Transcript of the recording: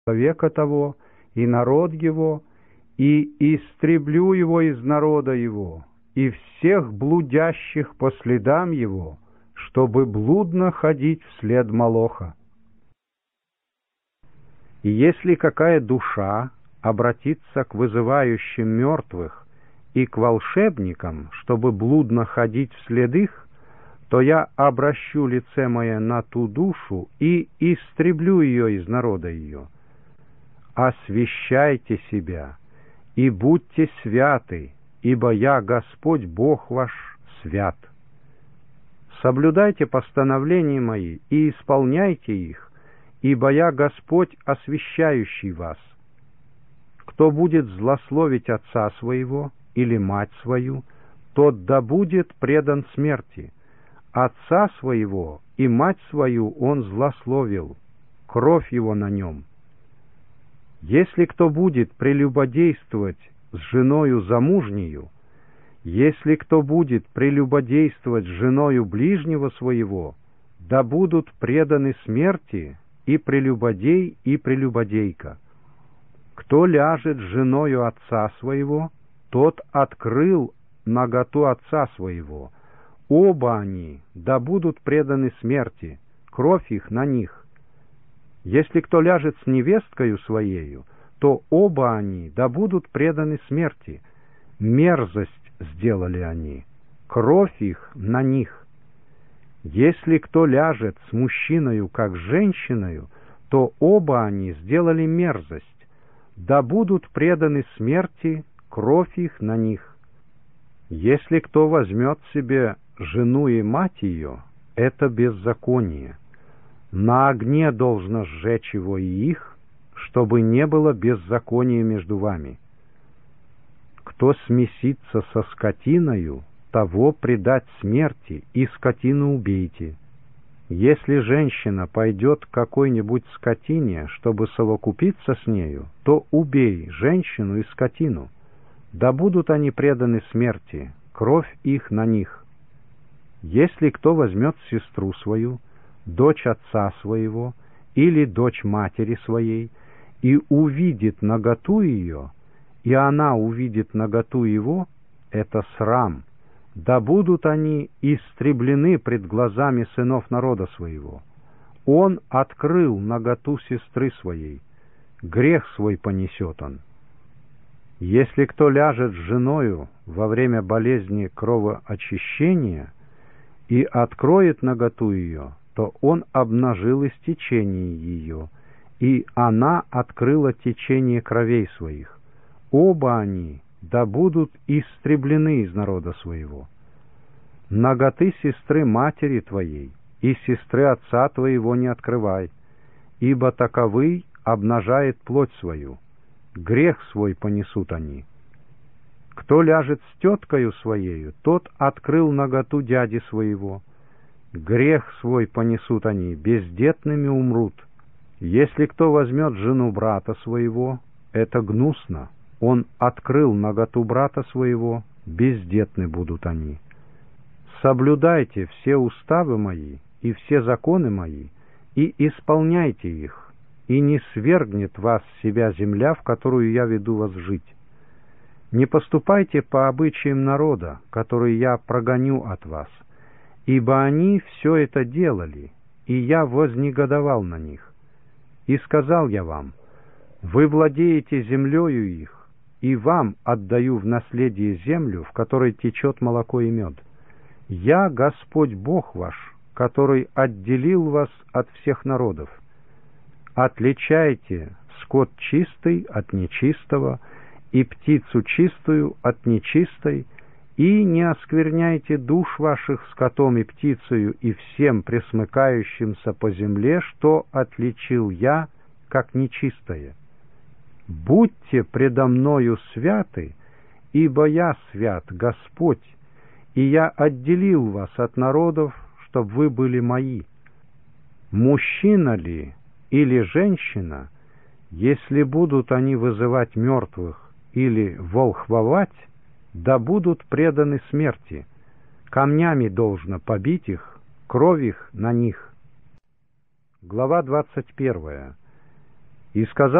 человека того, и народ его, и истреблю его из народа его, и всех блудящих по следам его, чтобы блудно ходить вслед Молоха. И если какая душа обратится к вызывающим мертвых и к волшебникам, чтобы блудно ходить вслед их, то я обращу лице мое на ту душу и истреблю ее из народа ее. Освящайте себя и будьте святы, ибо я, Господь Бог ваш, свят. Соблюдайте постановления мои и исполняйте их, ибо я, Господь, освящающий вас. Кто будет злословить отца своего или мать свою, тот да будет предан смерти. Отца своего и мать свою он злословил, кровь его на нем. Если кто будет прелюбодействовать с женою замужнею, если кто будет прелюбодействовать с женою ближнего своего, да будут преданы смерти и прелюбодей, и прелюбодейка. Кто ляжет с женою отца своего, тот открыл наготу отца своего. Оба они да будут преданы смерти, кровь их на них. Если кто ляжет с невесткою своею, то оба они да будут преданы смерти. Мерзость сделали они, кровь их на них. Если кто ляжет с мужчиною, как с женщиною, то оба они сделали мерзость, да будут преданы смерти, кровь их на них. Если кто возьмет себе жену и мать ее, это беззаконие. На огне должно сжечь его и их, чтобы не было беззакония между вами. Кто смесится со скотиною, того предать смерти, и скотину убейте. Если женщина пойдет к какой-нибудь скотине, чтобы совокупиться с нею, то убей женщину и скотину. Да будут они преданы смерти, кровь их на них. Если кто возьмет сестру свою, дочь отца своего или дочь матери своей, и увидит наготу ее, и она увидит наготу его, это срам. Да будут они истреблены пред глазами сынов народа своего. Он открыл наготу сестры своей, грех свой понесет он. Если кто ляжет с женою во время болезни кровоочищения и откроет наготу ее, то он обнажил истечение ее, и она открыла течение кровей своих. Оба они да будут истреблены из народа своего. Наготы сестры матери твоей и сестры отца твоего не открывай, ибо таковый обнажает плоть свою, грех свой понесут они. Кто ляжет с теткою своею, тот открыл наготу дяди своего, грех свой понесут они, бездетными умрут. Если кто возьмет жену брата своего, это гнусно, он открыл наготу брата своего, бездетны будут они. Соблюдайте все уставы мои и все законы мои, и исполняйте их, и не свергнет вас с себя земля, в которую я веду вас жить. Не поступайте по обычаям народа, который я прогоню от вас, ибо они все это делали, и я вознегодовал на них. И сказал я вам: вы владеете землею их, и вам отдаю в наследие землю, в которой течет молоко и мед. Я Господь Бог ваш, который отделил вас от всех народов. Отличайте скот чистый от нечистого, и птицу чистую от нечистой, и не оскверняйте душ ваших скотом и птицею и всем пресмыкающимся по земле, что отличил я, как нечистое. Будьте предо мною святы, ибо я свят, Господь, и я отделил вас от народов, чтоб вы были мои. Мужчина ли или женщина, если будут они вызывать мертвых или волхвовать, да будут преданы смерти. Камнями должно побить их, кровь их на них. Глава 21. И сказал